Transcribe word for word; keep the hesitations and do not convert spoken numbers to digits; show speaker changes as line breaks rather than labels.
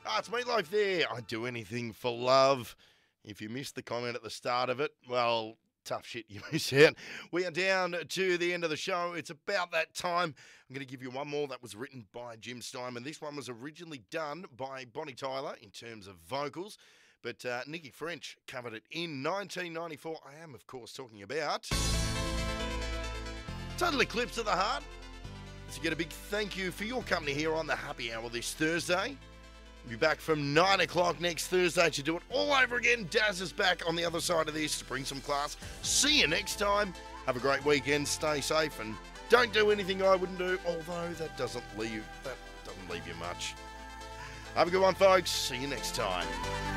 Ah, it's Meatloaf there. I'd do anything for love. If you missed the comment at the start of it, well, tough shit, you miss out. We are down to the end of the show. It's about that time. I'm going to give you one more that was written by Jim Steinman. This one was originally done by Bonnie Tyler in terms of vocals, but uh, Nikki French covered it in nineteen ninety-four. I am, of course, talking about Total Eclipse of the Heart. So get a big thank you for your company here on the Happy Hour this Thursday. We'll be back from nine o'clock next Thursday to do it all over again. Daz is back on the other side of this to bring some class. See you next time. Have a great weekend. Stay safe and don't do anything I wouldn't do, although that doesn't leave, that doesn't leave you much. Have a good one, folks. See you next time.